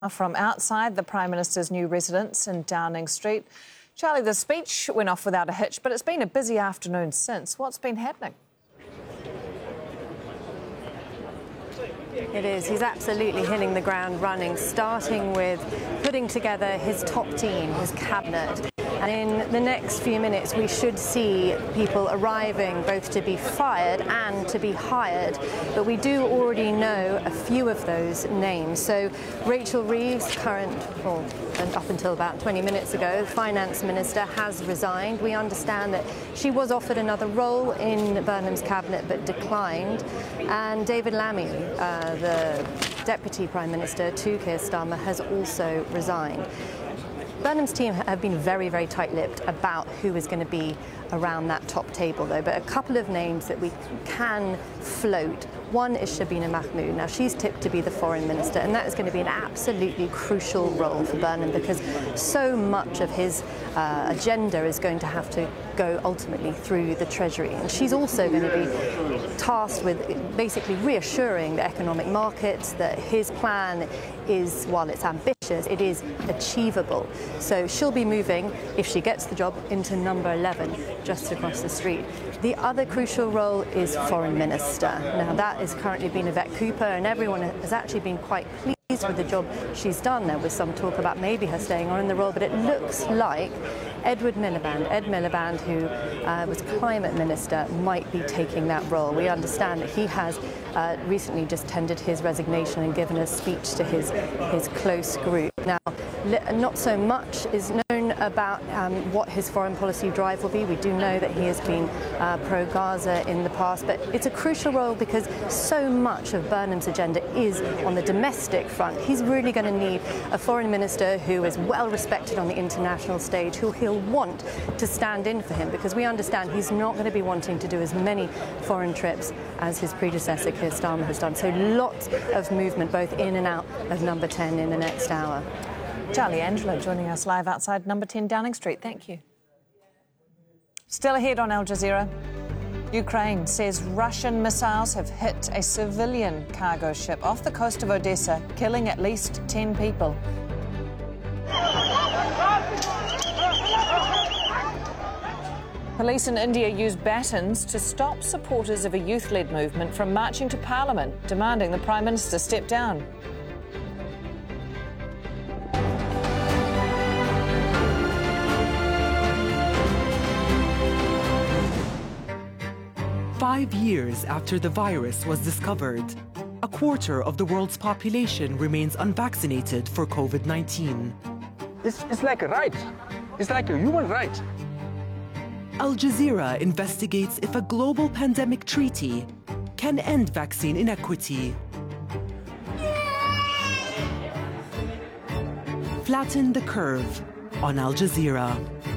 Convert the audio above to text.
From outside the Prime Minister's new residence in Downing Street. Charlie, the speech went off without a hitch, but it's been a busy afternoon since. What's been happening? It is. He's absolutely hitting the ground running, starting with putting together his top team, his cabinet. And in the next few minutes, we should see people arriving both to be fired and to be hired. But we do already know a few of those names. So Rachel Reeves, and up until about 20 minutes ago, the Finance Minister, has resigned. We understand that she was offered another role in Burnham's cabinet but declined. And David Lammy, the Deputy Prime Minister to Keir Starmer, has also resigned. Burnham's team have been very, very tight-lipped about who is going to be around that top table, though. But a couple of names that we can float. One is Shabina Mahmood. Now, she's tipped to be the Foreign Minister, and that is going to be an absolutely crucial role for Burnham because so much of his agenda is going to have to go ultimately through the Treasury. And she's also going to be tasked with basically reassuring the economic markets that his plan is, while it's ambitious, it is achievable. So she'll be moving, if she gets the job, into number 11, just across the street. The other crucial role is Foreign Minister. Now, that is currently being Yvette Cooper, and everyone has actually been quite pleased with the job she's done. There was some talk about maybe her staying on in the role, but it looks like Ed Miliband, who was Climate Minister, might be taking that role. We understand that he has recently just tendered his resignation and given a speech to his close group. Now, not so much is known about what his foreign policy drive will be. We do know that he has been pro-Gaza in the past, but it's a crucial role because so much of Burnham's agenda is on the domestic front. He's really going to need a foreign minister who is well respected on the international stage, who he'll want to stand in for him, because we understand he's not going to be wanting to do as many foreign trips as his predecessor, Keir Starmer, has done. So lots of movement both in and out of number 10 in the next hour. Charlie Angelo joining us live outside number 10 Downing Street. Thank you. Still ahead on Al Jazeera. Ukraine says Russian missiles have hit a civilian cargo ship off the coast of Odessa, killing at least 10 people. Police in India used batons to stop supporters of a youth-led movement from marching to Parliament, demanding the Prime Minister step down. Five years after the virus was discovered, a quarter of the world's population remains unvaccinated for COVID-19. It's like a right. It's like a human right. Al Jazeera investigates if a global pandemic treaty can end vaccine inequity. Flatten the curve on Al Jazeera.